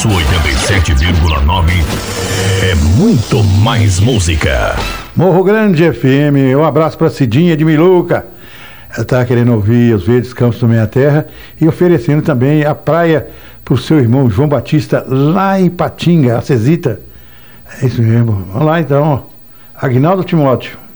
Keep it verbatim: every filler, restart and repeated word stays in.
Sucesso oitenta e sete vírgula nove é muito mais música. Morro Grande F M, um abraço para Cidinha de Miluca. Ela está querendo ouvir os verdes campos da minha terra e oferecendo também a praia para o seu irmão João Batista lá em Patinga, a Cesita. É isso mesmo. Vamos lá então. Aguinaldo Timóteo.